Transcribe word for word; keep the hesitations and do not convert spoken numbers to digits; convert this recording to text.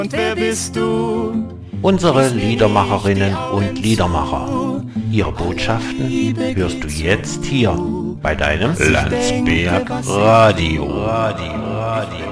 Und wer bist du? Unsere Liedermacherinnen und Liedermacher. Ihre Botschaften hörst du jetzt hier bei deinem Landsberg Radio. Radio, Radio.